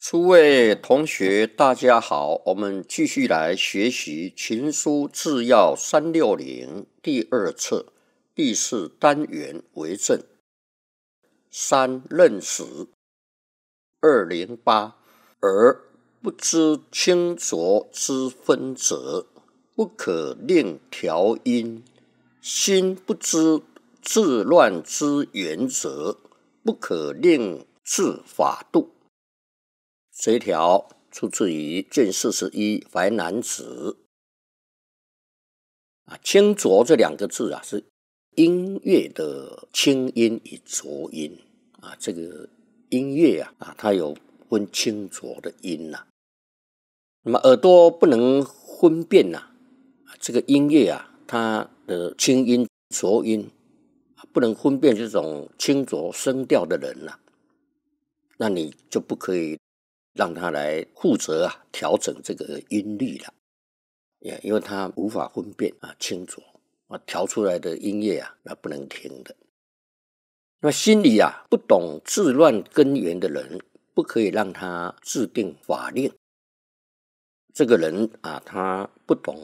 诸位同学，大家好，我们继续来学习《群书治要360》第2册第4单元为政。3任时208，而不知清浊之分者，不可令调音；心不知治乱之源者，不可令治法度。这一条出自于卷41淮南子。清浊这2个字是音乐的清音与浊音这个音乐它有分清浊的音那么耳朵不能分辨这个音乐它的清音浊音不能分辨这种清浊声调的人那你就不可以让他来负责调整这个音律了，因为他无法分辨清浊调出来的音乐不能听的。那么心里不懂治乱根源的人，不可以让他制定法令。这个人他不懂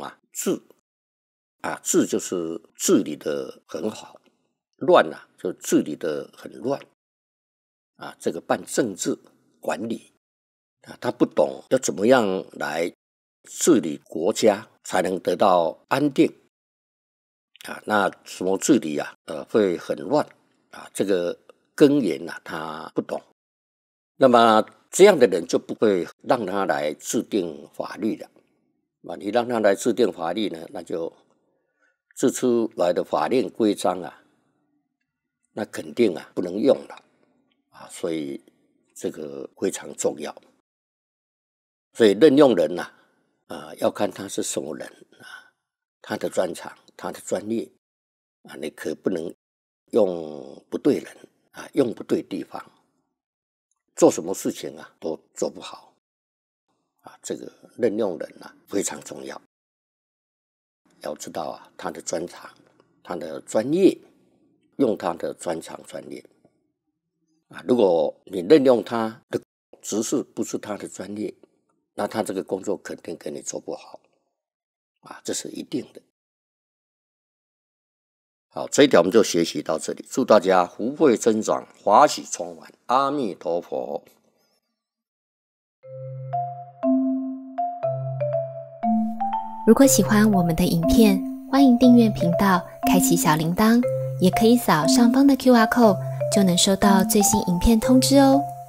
治就是治理的很好，乱就治理的很乱这个办政治管理他不懂要怎么样来治理国家才能得到安定那什么治理会很乱这个根源他不懂。那么这样的人就不会让他来制定法律了你让他来制定法律呢，那就制出来的法令规章那肯定不能用了所以这个非常重要。所以任用人要看他是什么人他的专长他的专业你可不能用不对人用不对地方，做什么事情都做不好这个任用人非常重要，要知道他的专长他的专业，用他的专长专业如果你任用他的职事不是他的专业，那他这个工作肯定给你做不好这是一定的。好，这一条我们就学习到这里，祝大家福慧增长，法喜充满，阿弥陀佛。 如果喜欢我们的影片，欢迎订阅频道，开启小铃铛，也可以扫上方的 QR code， 就能收到最新影片通知哦。